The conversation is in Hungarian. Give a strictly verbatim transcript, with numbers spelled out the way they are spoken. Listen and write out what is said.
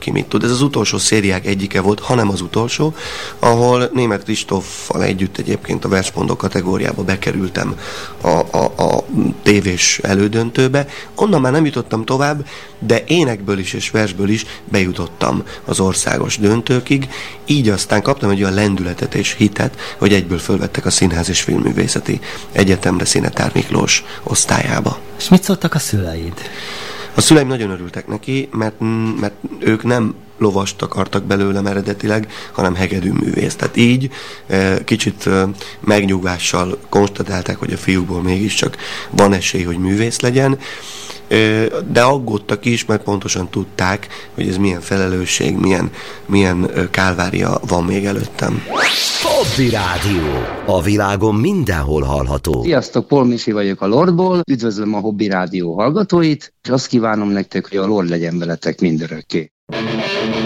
ki mit tud. Ez az utolsó szériák egyike volt, hanem az utolsó, ahol Németh Kristóffal együtt egyébként a versmondó kategóriába bekerültem a, a, a tévés elődöntőbe. Onnan már nem jutottam tovább, de énekből is és versből is bejutottam az országos döntőkig, így aztán kaptam egy olyan lendületet és hitet, hogy egyből fölvettek a Színház és Filmművészeti Egyetemre Szinetár Miklós osztályába. És mit szóltak a szüleid? A szüleim nagyon örültek neki, mert, mert ők nem lovast akartak belőlem eredetileg, hanem hegedűművész. Tehát így kicsit megnyugvással konstatálták, hogy a fiúkból mégiscsak van esély, hogy művész legyen, de aggódtak is, mert pontosan tudták, hogy ez milyen felelősség, milyen, milyen kálvária van még előttem. Hobby Rádió. A világon mindenhol hallható. Sziasztok, Paul Misi vagyok a Lordból. Üdvözlöm a Hobby Rádió hallgatóit, és azt kívánom nektek, hogy a Lord legyen veletek mindörökké.